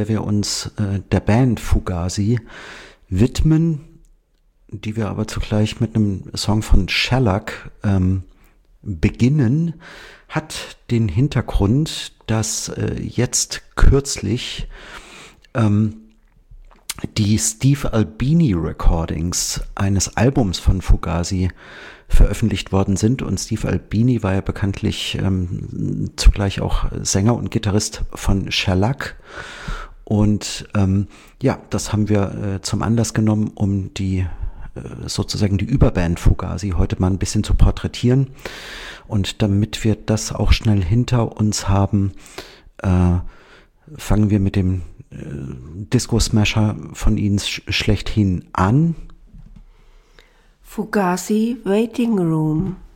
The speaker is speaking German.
wir uns der Band Fugazi widmen, die wir aber zugleich mit einem Song von Shellac beginnen, hat den Hintergrund, dass jetzt kürzlich die Steve Albini Recordings eines Albums von Fugazi veröffentlicht worden sind. Und Steve Albini war ja bekanntlich zugleich auch Sänger und Gitarrist von Shellac. Und das haben wir zum Anlass genommen, um die sozusagen die Überband Fugazi heute mal ein bisschen zu porträtieren. Und damit wir das auch schnell hinter uns haben, fangen wir mit dem Disco-Smasher von ihnen schlechthin an. Fugazi Waiting Room.